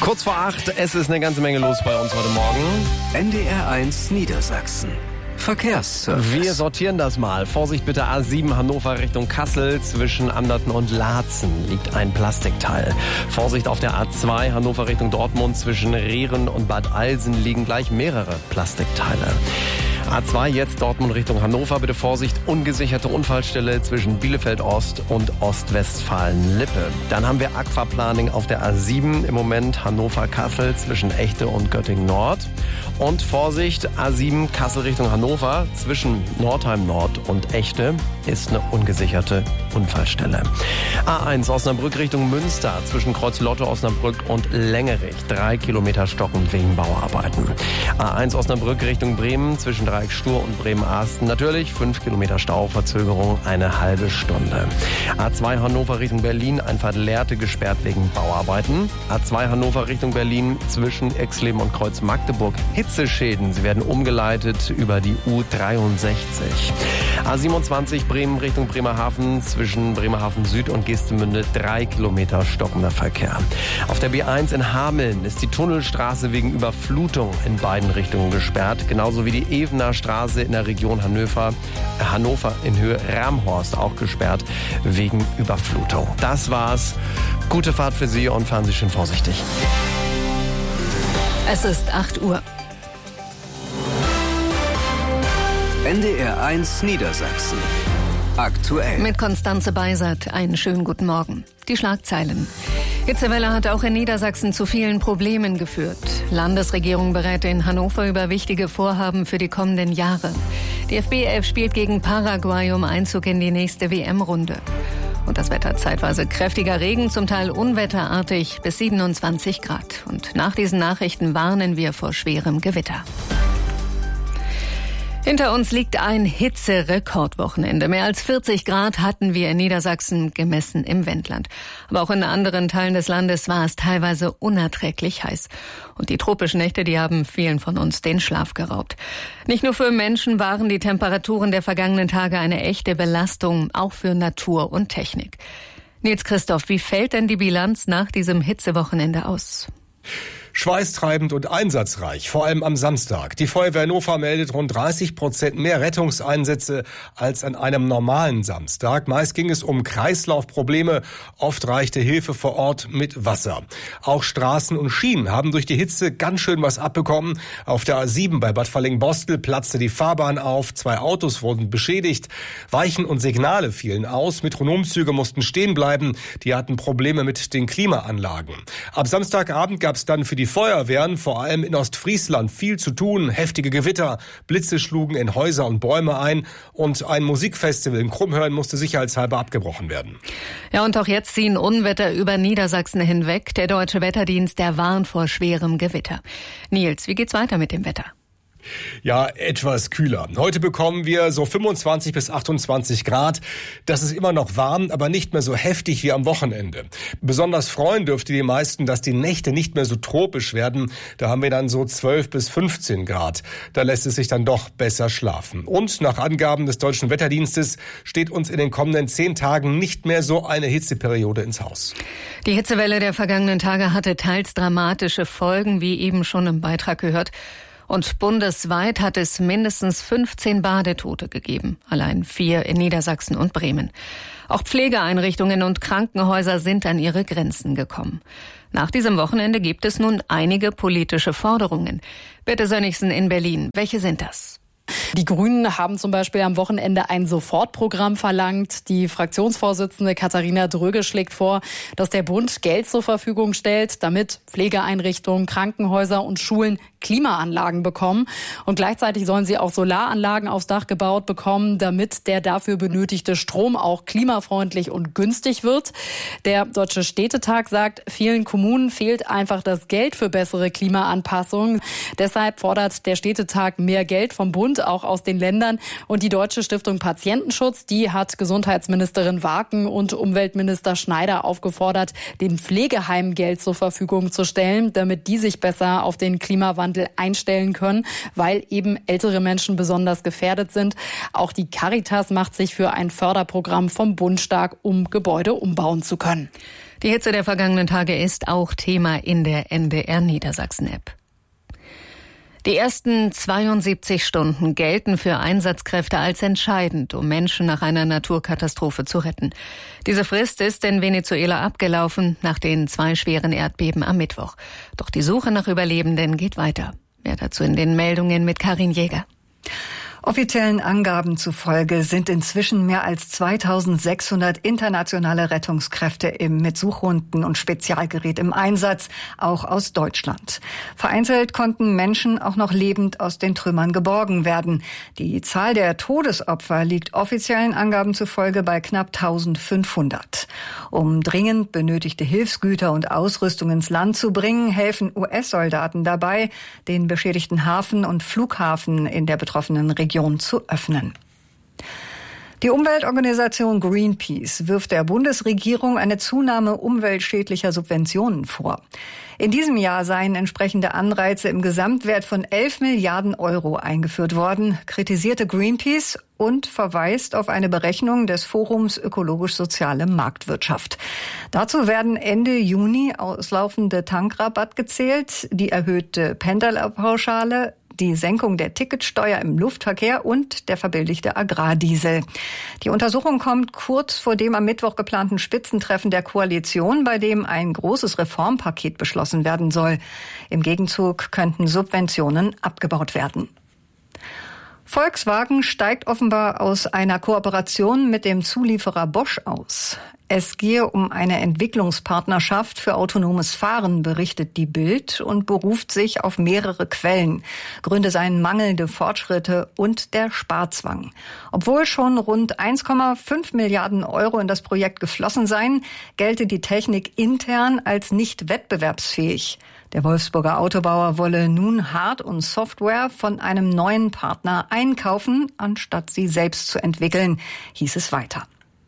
Kurz vor 8, es ist eine ganze Menge los bei uns heute Morgen. NDR1 Niedersachsen. Verkehrsservice. Wir sortieren das mal. Vorsicht bitte, A7 Hannover Richtung Kassel. Zwischen Anderten und Laatzen liegt ein Plastikteil. Vorsicht auf der A2 Hannover Richtung Dortmund. Zwischen Rehren und Bad Alsen liegen gleich mehrere Plastikteile. A2 jetzt Dortmund Richtung Hannover. Bitte Vorsicht, ungesicherte Unfallstelle zwischen Bielefeld Ost und Ostwestfalen-Lippe. Dann haben wir Aquaplaning auf der A7 im Moment Hannover-Kassel zwischen Echte und Göttingen Nord. Und Vorsicht, A7 Kassel Richtung Hannover zwischen Nordheim Nord und Echte ist eine ungesicherte Unfallstelle. A1 Osnabrück Richtung Münster zwischen Kreuz-Lotte, Osnabrück und Längerich. 3 Kilometer stockend wegen Bauarbeiten. A1 Osnabrück Richtung Bremen zwischen Dreieck Stur und Bremen-Arsten. Natürlich 5 Kilometer Stauverzögerung, eine halbe Stunde. A2 Hannover Richtung Berlin, Einfahrt Lehrte gesperrt wegen Bauarbeiten. A2 Hannover Richtung Berlin zwischen Exleben und Kreuz Magdeburg. Hitzeschäden, sie werden umgeleitet über die U63. A27 Bremen Richtung Bremerhaven zwischen Bremerhaven Süd und Geestemünde 3 Kilometer stockender Verkehr. Auf der B1 in Hameln ist die Tunnelstraße wegen Überflutung in beiden Richtungen gesperrt, genauso wie die Evener Straße in der Region Hannover in Höhe Ramhorst auch gesperrt wegen Überflutung. Das war's. Gute Fahrt für Sie und fahren Sie schön vorsichtig. Es ist 8 Uhr. NDR1 Niedersachsen. Aktuell. Mit Konstanze Beisert einen schönen guten Morgen. Die Schlagzeilen. Hitzewelle hat auch in Niedersachsen zu vielen Problemen geführt. Landesregierung berät in Hannover über wichtige Vorhaben für die kommenden Jahre. Die DFB-11 spielt gegen Paraguay um Einzug in die nächste WM-Runde. Und das Wetter zeitweise kräftiger Regen, zum Teil unwetterartig bis 27 Grad. Und nach diesen Nachrichten warnen wir vor schwerem Gewitter. Hinter uns liegt ein Hitze-Rekordwochenende. Mehr als 40 Grad hatten wir in Niedersachsen gemessen im Wendland. Aber auch in anderen Teilen des Landes war es teilweise unerträglich heiß. Und die tropischen Nächte, die haben vielen von uns den Schlaf geraubt. Nicht nur für Menschen waren die Temperaturen der vergangenen Tage eine echte Belastung, auch für Natur und Technik. Nils Christoph, wie fällt denn die Bilanz nach diesem Hitzewochenende aus? Schweißtreibend und einsatzreich, vor allem am Samstag. Die Feuerwehr Hannover meldet rund 30% mehr Rettungseinsätze als an einem normalen Samstag. Meist ging es um Kreislaufprobleme, oft reichte Hilfe vor Ort mit Wasser. Auch Straßen und Schienen haben durch die Hitze ganz schön was abbekommen. Auf der A7 bei Bad Falling-Bostel platzte die Fahrbahn auf, 2 Autos wurden beschädigt. Weichen und Signale fielen aus, Metronomzüge mussten stehen bleiben, die hatten Probleme mit den Klimaanlagen. Ab Samstagabend gab es dann für die Feuerwehren, vor allem in Ostfriesland, viel zu tun. Heftige Gewitter, Blitze schlugen in Häuser und Bäume ein und ein Musikfestival in Krummhörn musste sicherheitshalber abgebrochen werden. Ja, und auch jetzt ziehen Unwetter über Niedersachsen hinweg. Der Deutsche Wetterdienst, der warnt vor schwerem Gewitter. Nils, wie geht's weiter mit dem Wetter? Ja, etwas kühler. Heute bekommen wir so 25 bis 28 Grad. Das ist immer noch warm, aber nicht mehr so heftig wie am Wochenende. Besonders freuen dürfte die meisten, dass die Nächte nicht mehr so tropisch werden. Da haben wir dann so 12 bis 15 Grad. Da lässt es sich dann doch besser schlafen. Und nach Angaben des Deutschen Wetterdienstes steht uns in den kommenden 10 Tagen nicht mehr so eine Hitzeperiode ins Haus. Die Hitzewelle der vergangenen Tage hatte teils dramatische Folgen, wie eben schon im Beitrag gehört. Und bundesweit hat es mindestens 15 Badetote gegeben, allein 4 in Niedersachsen und Bremen. Auch Pflegeeinrichtungen und Krankenhäuser sind an ihre Grenzen gekommen. Nach diesem Wochenende gibt es nun einige politische Forderungen. Birte Sönnigsen in Berlin, welche sind das? Die Grünen haben zum Beispiel am Wochenende ein Sofortprogramm verlangt. Die Fraktionsvorsitzende Katharina Dröge schlägt vor, dass der Bund Geld zur Verfügung stellt, damit Pflegeeinrichtungen, Krankenhäuser und Schulen Klimaanlagen bekommen. Und gleichzeitig sollen sie auch Solaranlagen aufs Dach gebaut bekommen, damit der dafür benötigte Strom auch klimafreundlich und günstig wird. Der Deutsche Städtetag sagt, vielen Kommunen fehlt einfach das Geld für bessere Klimaanpassungen. Deshalb fordert der Städtetag mehr Geld vom Bund, auch aus den Ländern. Und die Deutsche Stiftung Patientenschutz, die hat Gesundheitsministerin Warken und Umweltminister Schneider aufgefordert, den Pflegeheimen Geld zur Verfügung zu stellen, damit die sich besser auf den Klimawandel einstellen können, weil eben ältere Menschen besonders gefährdet sind. Auch die Caritas macht sich für ein Förderprogramm vom Bund stark, um Gebäude umbauen zu können. Die Hitze der vergangenen Tage ist auch Thema in der NDR Niedersachsen-App. Die ersten 72 Stunden gelten für Einsatzkräfte als entscheidend, um Menschen nach einer Naturkatastrophe zu retten. Diese Frist ist in Venezuela abgelaufen nach den 2 schweren Erdbeben am Mittwoch. Doch die Suche nach Überlebenden geht weiter. Mehr dazu in den Meldungen mit Karin Jäger. Offiziellen Angaben zufolge sind inzwischen mehr als 2600 internationale Rettungskräfte mit Suchhunden und Spezialgerät im Einsatz, auch aus Deutschland. Vereinzelt konnten Menschen auch noch lebend aus den Trümmern geborgen werden. Die Zahl der Todesopfer liegt offiziellen Angaben zufolge bei knapp 1500. Um dringend benötigte Hilfsgüter und Ausrüstung ins Land zu bringen, helfen US-Soldaten dabei, den beschädigten Hafen und Flughafen in der betroffenen Region zu öffnen. Die Umweltorganisation Greenpeace wirft der Bundesregierung eine Zunahme umweltschädlicher Subventionen vor. In diesem Jahr seien entsprechende Anreize im Gesamtwert von 11 Milliarden Euro eingeführt worden, kritisierte Greenpeace und verweist auf eine Berechnung des Forums Ökologisch-Soziale Marktwirtschaft. Dazu werden Ende Juni auslaufende Tankrabatt gezählt, die erhöhte Pendlerpauschale, die Senkung der Ticketsteuer im Luftverkehr und der verbilligte Agrardiesel. Die Untersuchung kommt kurz vor dem am Mittwoch geplanten Spitzentreffen der Koalition, bei dem ein großes Reformpaket beschlossen werden soll. Im Gegenzug könnten Subventionen abgebaut werden. Volkswagen steigt offenbar aus einer Kooperation mit dem Zulieferer Bosch aus. Es gehe um eine Entwicklungspartnerschaft für autonomes Fahren, berichtet die Bild und beruft sich auf mehrere Quellen. Gründe seien mangelnde Fortschritte und der Sparzwang. Obwohl schon rund 1,5 Milliarden Euro in das Projekt geflossen seien, gelte die Technik intern als nicht wettbewerbsfähig. Der Wolfsburger Autobauer wolle nun Hard- und Software von einem neuen Partner einkaufen, anstatt sie selbst zu entwickeln, hieß es weiter.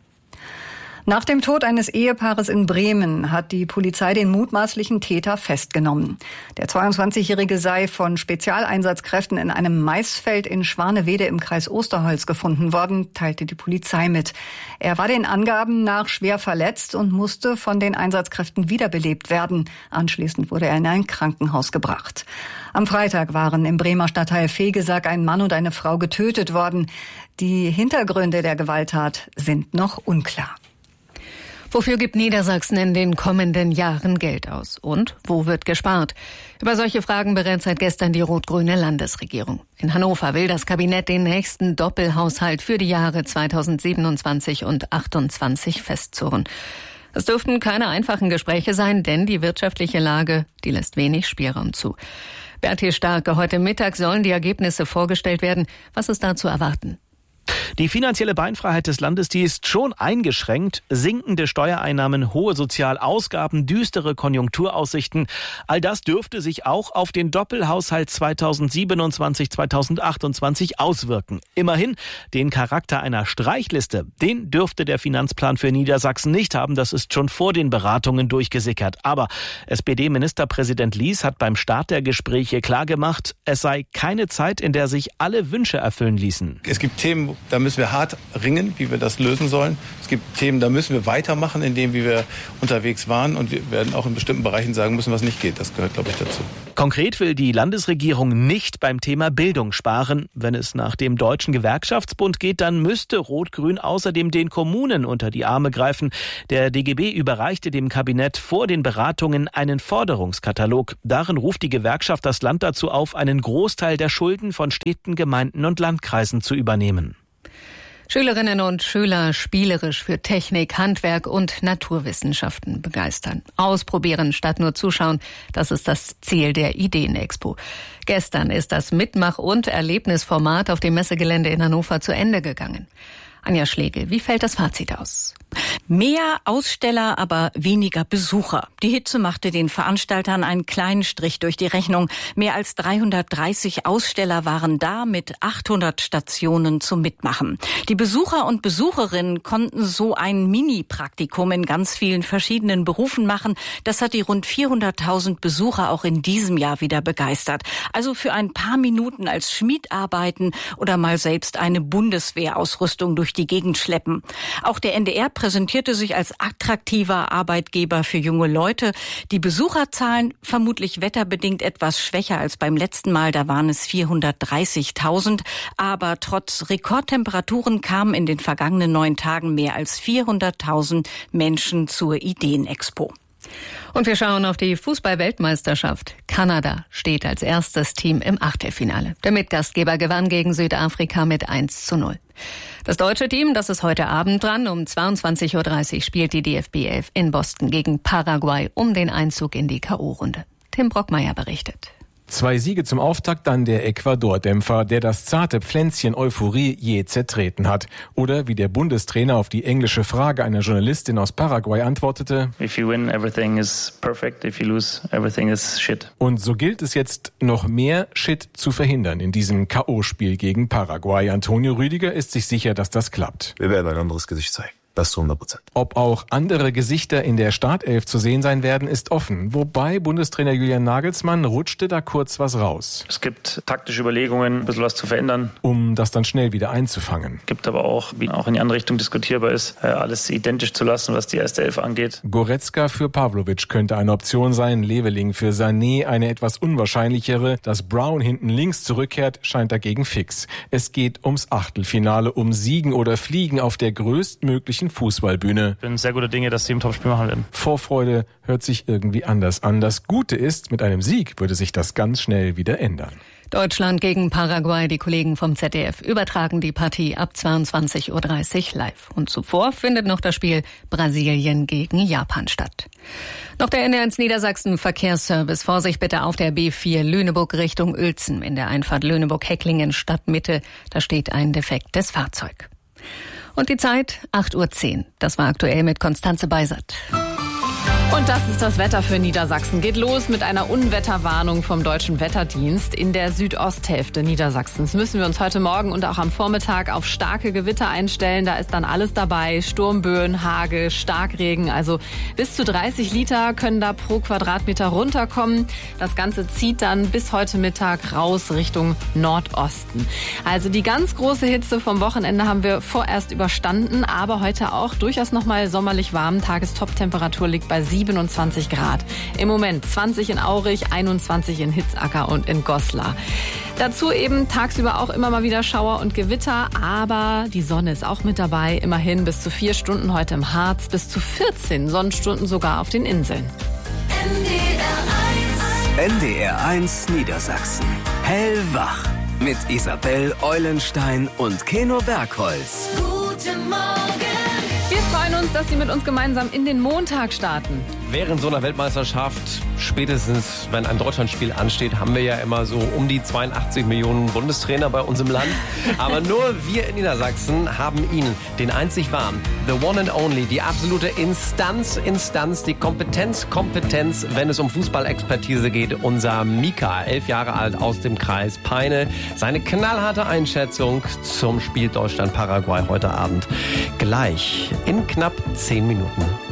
Nach dem Tod eines Ehepaares in Bremen hat die Polizei den mutmaßlichen Täter festgenommen. Der 22-Jährige sei von Spezialeinsatzkräften in einem Maisfeld in Schwanewede im Kreis Osterholz gefunden worden, teilte die Polizei mit. Er war den Angaben nach schwer verletzt und musste von den Einsatzkräften wiederbelebt werden. Anschließend wurde er in ein Krankenhaus gebracht. Am Freitag waren im Bremer Stadtteil Fegesack ein Mann und eine Frau getötet worden. Die Hintergründe der Gewalttat sind noch unklar. Wofür gibt Niedersachsen in den kommenden Jahren Geld aus? Und wo wird gespart? Über solche Fragen berät seit gestern die rot-grüne Landesregierung. In Hannover will das Kabinett den nächsten Doppelhaushalt für die Jahre 2027 und 2028 festzurren. Es dürften keine einfachen Gespräche sein, denn die wirtschaftliche Lage, die lässt wenig Spielraum zu. Bertil Starke, heute Mittag sollen die Ergebnisse vorgestellt werden. Was ist da zu erwarten? Die finanzielle Beinfreiheit des Landes, die ist schon eingeschränkt. Sinkende Steuereinnahmen, hohe Sozialausgaben, düstere Konjunkturaussichten. All das dürfte sich auch auf den Doppelhaushalt 2027-2028 auswirken. Immerhin, den Charakter einer Streichliste, den dürfte der Finanzplan für Niedersachsen nicht haben. Das ist schon vor den Beratungen durchgesickert. Aber SPD-Ministerpräsident Lies hat beim Start der Gespräche klargemacht, es sei keine Zeit, in der sich alle Wünsche erfüllen ließen. Es gibt Themen, da müssen wir hart ringen, wie wir das lösen sollen. Es gibt Themen, da müssen wir weitermachen, in dem, wie wir unterwegs waren. Und wir werden auch in bestimmten Bereichen sagen müssen, was nicht geht. Das gehört, glaube ich, dazu. Konkret will die Landesregierung nicht beim Thema Bildung sparen. Wenn es nach dem Deutschen Gewerkschaftsbund geht, dann müsste Rot-Grün außerdem den Kommunen unter die Arme greifen. Der DGB überreichte dem Kabinett vor den Beratungen einen Forderungskatalog. Darin ruft die Gewerkschaft das Land dazu auf, einen Großteil der Schulden von Städten, Gemeinden und Landkreisen zu übernehmen. Schülerinnen und Schüler spielerisch für Technik, Handwerk und Naturwissenschaften begeistern. Ausprobieren statt nur zuschauen, das ist das Ziel der Ideenexpo. Gestern ist das Mitmach- und Erlebnisformat auf dem Messegelände in Hannover zu Ende gegangen. Anja Schlegel, wie fällt das Fazit aus? Mehr Aussteller, aber weniger Besucher. Die Hitze machte den Veranstaltern einen kleinen Strich durch die Rechnung. Mehr als 330 Aussteller waren da mit 800 Stationen zum Mitmachen. Die Besucher und Besucherinnen konnten so ein Mini-Praktikum in ganz vielen verschiedenen Berufen machen. Das hat die rund 400.000 Besucher auch in diesem Jahr wieder begeistert. Also für ein paar Minuten als Schmied arbeiten oder mal selbst eine Bundeswehrausrüstung durch die Gegend schleppen. Auch der NDR präsentierte sich als attraktiver Arbeitgeber für junge Leute. Die Besucherzahlen vermutlich wetterbedingt etwas schwächer als beim letzten Mal, da waren es 430.000. Aber trotz Rekordtemperaturen kamen in den vergangenen 9 Tagen mehr als 400.000 Menschen zur Ideenexpo. Und wir schauen auf die Fußball-Weltmeisterschaft. Kanada steht als erstes Team im Achtelfinale. Der Mitgastgeber gewann gegen Südafrika mit 1:0. Das deutsche Team, das ist heute Abend dran. Um 22:30 Uhr spielt die DFB 11 in Boston gegen Paraguay um den Einzug in die K.O.-Runde. Tim Brockmeier berichtet. 2 Siege zum Auftakt, dann der Ecuador-Dämpfer, der das zarte Pflänzchen Euphorie je zertreten hat. Oder wie der Bundestrainer auf die englische Frage einer Journalistin aus Paraguay antwortete: If you win, everything is perfect. If you lose, everything is shit. Und so gilt es jetzt, noch mehr Shit zu verhindern in diesem K.O.-Spiel gegen Paraguay. Antonio Rüdiger ist sich sicher, dass das klappt. Wir werden ein anderes Gesicht zeigen. Das zu 100%. Ob auch andere Gesichter in der Startelf zu sehen sein werden, ist offen. Wobei Bundestrainer Julian Nagelsmann rutschte da kurz was raus. Es gibt taktische Überlegungen, ein bisschen was zu verändern, um das dann schnell wieder einzufangen. Gibt aber auch, wie auch in die andere Richtung diskutierbar ist, alles identisch zu lassen, was die erste Elf angeht. Goretzka für Pavlovic könnte eine Option sein, Leveling für Sané eine etwas unwahrscheinlichere. Dass Brown hinten links zurückkehrt, scheint dagegen fix. Es geht ums Achtelfinale, um Siegen oder Fliegen auf der größtmöglichen Fußballbühne. Ich bin sehr guter Dinge, dass sie im Topspiel machen werden. Vorfreude hört sich irgendwie anders an. Das Gute ist, mit einem Sieg würde sich das ganz schnell wieder ändern. Deutschland gegen Paraguay. Die Kollegen vom ZDF übertragen die Partie ab 22:30 Uhr live. Und zuvor findet noch das Spiel Brasilien gegen Japan statt. Noch der NDR1 Niedersachsen Verkehrsservice. Vorsicht bitte auf der B4 Lüneburg Richtung Uelzen in der Einfahrt Lüneburg-Hecklingen Stadtmitte. Da steht ein defektes Fahrzeug. Und die Zeit 8:10 Uhr. Das war aktuell mit Konstanze Beisert. Und das ist das Wetter für Niedersachsen. Geht los mit einer Unwetterwarnung vom Deutschen Wetterdienst. In der Südosthälfte Niedersachsens müssen wir uns heute Morgen und auch am Vormittag auf starke Gewitter einstellen. Da ist dann alles dabei. Sturmböen, Hagel, Starkregen. Also bis zu 30 Liter können da pro Quadratmeter runterkommen. Das Ganze zieht dann bis heute Mittag raus Richtung Nordosten. Also die ganz große Hitze vom Wochenende haben wir vorerst überstanden. Aber heute auch durchaus nochmal sommerlich warm. Tagestoptemperatur liegt bei 27 Grad. Im Moment 20 in Aurich, 21 in Hitzacker und in Goslar. Dazu eben tagsüber auch immer mal wieder Schauer und Gewitter, aber die Sonne ist auch mit dabei. Immerhin bis zu 4 Stunden heute im Harz, bis zu 14 Sonnenstunden sogar auf den Inseln. NDR1 Niedersachsen. Hellwach. Mit Isabel Eulenstein und Keno Bergholz. Guten Morgen. Wir freuen uns, dass Sie mit uns gemeinsam in den Montag starten. Während so einer Weltmeisterschaft, spätestens wenn ein Deutschlandspiel ansteht, haben wir ja immer so um die 82 Millionen Bundestrainer bei uns im Land. Aber nur wir in Niedersachsen haben ihn, den einzig wahren, the one and only, die absolute Instanz, die Kompetenz, wenn es um Fußballexpertise geht. Unser Mika, 11 Jahre alt, aus dem Kreis Peine. Seine knallharte Einschätzung zum Spiel Deutschland-Paraguay heute Abend. Gleich in knapp 10 Minuten.